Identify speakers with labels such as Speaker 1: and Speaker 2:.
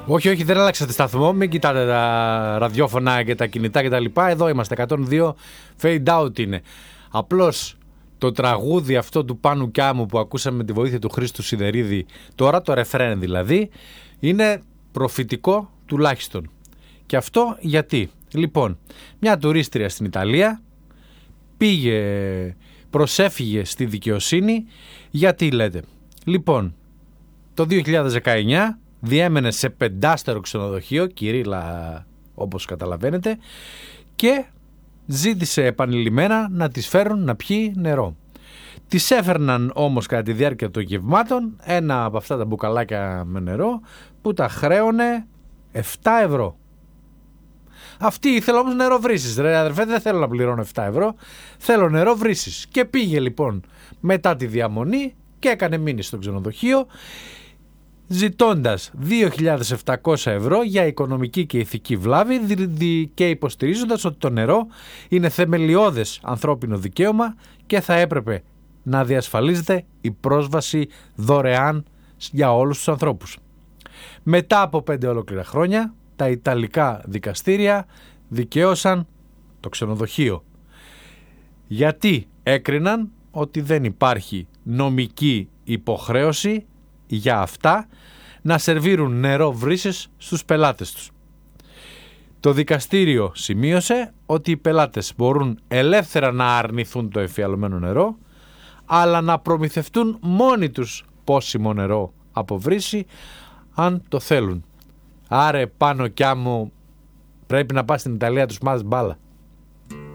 Speaker 1: Όχι, όχι, δεν άλλαξατε σταθμό. Μην κοιτάτε τα ραδιόφωνα και τα κινητά κτλ. Εδώ είμαστε. 102 fade out είναι. Απλώς το τραγούδι αυτό του Πάνου Κιάμου που ακούσαμε με τη βοήθεια του Χρήστου Σιδερίδη, τώρα το ρεφρέν δηλαδή, είναι προφητικό τουλάχιστον. Και αυτό γιατί? Λοιπόν, μια τουρίστρια στην Ιταλία προσέφυγε στη δικαιοσύνη. Γιατί λέτε? Λοιπόν, το 2019 διέμενε σε 5στερο ξενοδοχείο, Κυρίλα όπως καταλαβαίνετε, και ζήτησε επανειλημμένα να της φέρουν να πιει νερό. Της έφερναν όμως κατά τη διάρκεια των γευμάτων ένα από αυτά τα μπουκαλάκια με νερό που τα χρέωνε 7 ευρώ. Αυτή ήθελε όμως νερό βρύσης. Ρε αδερφέ, δεν θέλω να πληρώνω 7 ευρώ, θέλω νερό βρύσης. Και πήγε λοιπόν μετά τη διαμονή και έκανε μήνυση στο ξενοδοχείο, ζητώντας 2.700 ευρώ για οικονομική και ηθική βλάβη και υποστηρίζοντας ότι το νερό είναι θεμελιώδες ανθρώπινο δικαίωμα και θα έπρεπε να διασφαλίζεται η πρόσβαση δωρεάν για όλους τους ανθρώπους. Μετά από 5 ολόκληρα χρόνια, τα Ιταλικά δικαστήρια δικαίωσαν το ξενοδοχείο. Γιατί έκριναν ότι δεν υπάρχει νομική υποχρέωση για αυτά να σερβίρουν νερό βρύσης στους πελάτες τους. Το δικαστήριο σημείωσε ότι οι πελάτες μπορούν ελεύθερα να αρνηθούν το εμφιαλωμένο νερό, αλλά να προμηθευτούν μόνοι τους πόσιμο νερό από βρύση αν το θέλουν. Άρε Πάνο Κιάμου, πρέπει να πας στην Ιταλία, τους μάθεις μπάλα.